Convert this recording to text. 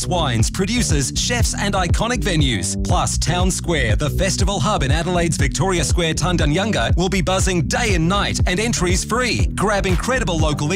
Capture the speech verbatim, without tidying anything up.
world-class wines, producers, chefs and iconic venues. Plus, Town Square, the festival hub in Adelaide's Victoria Square Tundanyunga, will be buzzing day and night and entries free. Grab incredible local